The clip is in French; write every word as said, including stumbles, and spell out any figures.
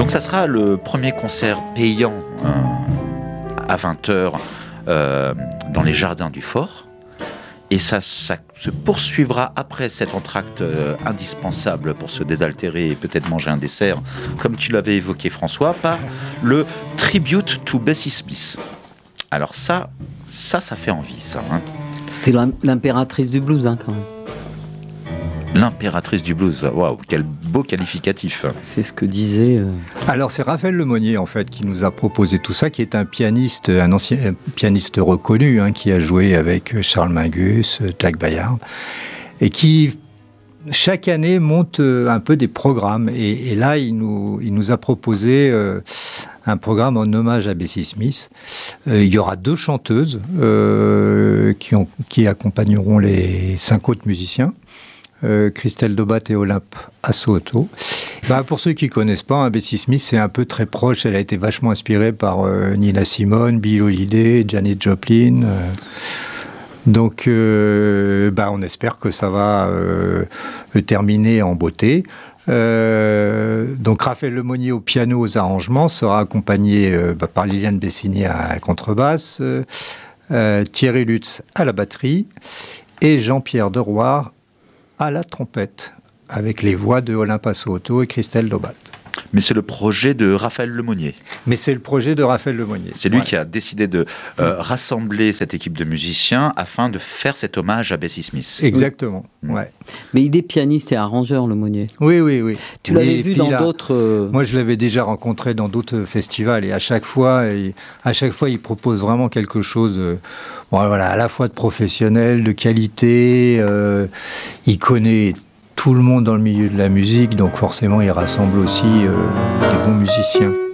Donc ça sera le premier concert payant euh, à vingt heures euh, dans les jardins du fort. Et ça, ça se poursuivra après cet entracte euh, indispensable pour se désaltérer et peut-être manger un dessert, comme tu l'avais évoqué François, par le Tribute to Bessie Smith. Alors ça, ça, ça fait envie, ça. Hein. C'était l'impératrice du blues, hein, quand même. L'impératrice du blues, waouh, quel beau qualificatif. C'est ce que disait... Euh... Alors c'est Raphaël Lemonnier en fait qui nous a proposé tout ça, qui est un pianiste, un ancien un pianiste reconnu, hein, qui a joué avec Charles Mingus, Jack Bayard, et qui chaque année monte un peu des programmes. Et, et là il nous, il nous a proposé euh, un programme en hommage à Bessie Smith. Euh, il y aura deux chanteuses euh, qui, ont, qui accompagneront les cinq autres musiciens. Euh, Christelle Dobat et Olympe Assoto. Bah, pour ceux qui ne connaissent pas, hein, Bessie Smith, c'est un peu très proche. Elle a été vachement inspirée par euh, Nina Simone, Billie Holiday, Janis Joplin. Euh, donc, euh, bah, on espère que ça va euh, terminer en beauté. Euh, donc, Raphaël Lemonnier au piano, aux arrangements, sera accompagné euh, bah, par Liliane Bessigny à la contrebasse, euh, euh, Thierry Lutz à la batterie et Jean-Pierre Deroire à la trompette, avec les voix de Olympe Assoto et Christelle Dobat. Mais c'est le projet de Raphaël Lemonnier. Mais c'est le projet de Raphaël Lemonnier. C'est lui ouais. qui a décidé de euh, rassembler cette équipe de musiciens afin de faire cet hommage à Bessie Smith. Exactement, oui. ouais. Mais il est pianiste et arrangeur, Lemonnier. Oui, oui, oui. Tu oui, l'avais vu dans là, d'autres... Euh... Moi, je l'avais déjà rencontré dans d'autres festivals et à chaque fois, il, à chaque fois, il propose vraiment quelque chose de, bon, voilà, à la fois de professionnel, de qualité. Euh, il connaît tout le monde dans le milieu de la musique, donc forcément, il rassemble aussi euh, des bons musiciens.